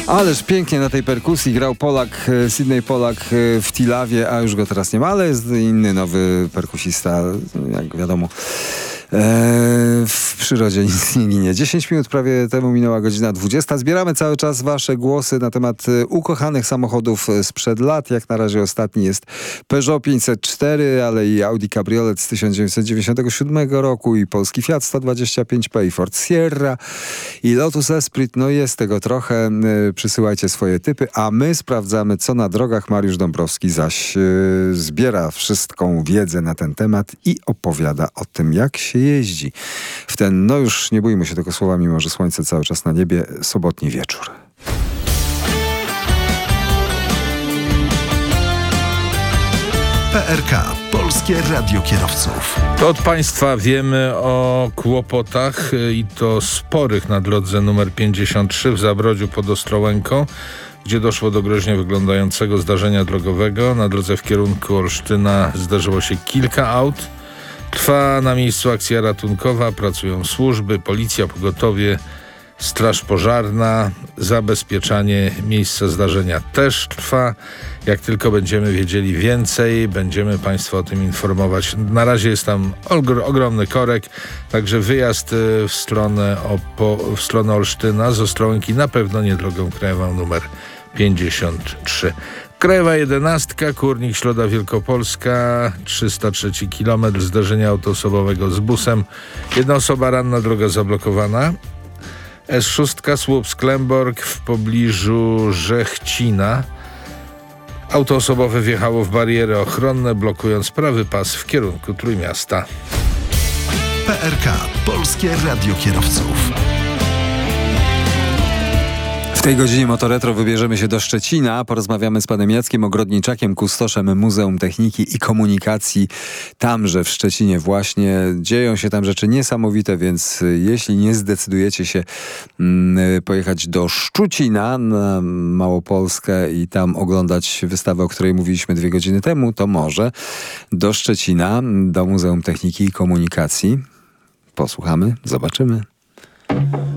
Ależ pięknie na tej perkusji grał Polak, Sydney Polak w Tilawie, a już go teraz nie ma, ale jest inny nowy perkusista, jak wiadomo. W przyrodzie nic nie ginie. 10 minut prawie temu minęła godzina 20. Zbieramy cały czas wasze głosy na temat ukochanych samochodów sprzed lat. Jak na razie ostatni jest Peugeot 504, ale i Audi Cabriolet z 1997 roku i polski Fiat 125P i Ford Sierra i Lotus Esprit. No jest tego trochę. Przysyłajcie swoje typy, a my sprawdzamy, co na drogach. Mariusz Dąbrowski zaś zbiera wszystką wiedzę na ten temat i opowiada o tym, jak się jeździ w ten, no już nie bójmy się tego słowa, mimo że słońce cały czas na niebie, sobotni wieczór. PRK, Polskie Radio Kierowców. To od państwa wiemy o kłopotach i to sporych na drodze nr 53 w Zabrodziu pod Ostrołęką, gdzie doszło do groźnie wyglądającego zdarzenia drogowego. Na drodze w kierunku Olsztyna zdarzyło się kilka aut. Trwa na miejscu akcja ratunkowa, pracują służby, policja, pogotowie, straż pożarna, zabezpieczanie miejsca zdarzenia też trwa. Jak tylko będziemy wiedzieli więcej, będziemy państwa o tym informować. Na razie jest tam ogromny korek, także wyjazd w stronę Olsztyna z Ostrołęki na pewno nie drogą krajową numer 53. Krajowa 11, Kurnik Środa Wielkopolska, 303 km, zdarzenia autoosobowego z busem. Jedna osoba ranna, droga zablokowana. S6, Słupsk-Klemborg w pobliżu Żechcina. Auto osobowe wjechało w bariery ochronne, blokując prawy pas w kierunku Trójmiasta. PRK, Polskie Radio Kierowców. W tej godzinie Motoretro wybierzemy się do Szczecina. Porozmawiamy z panem Jackiem Ogrodniczakiem, kustoszem Muzeum Techniki i Komunikacji. Tamże w Szczecinie właśnie dzieją się tam rzeczy niesamowite, więc jeśli nie zdecydujecie się pojechać do Szczucina na Małopolskę i tam oglądać wystawę, o której mówiliśmy 2 godziny temu, to może do Szczecina, do Muzeum Techniki i Komunikacji. Posłuchamy, zobaczymy.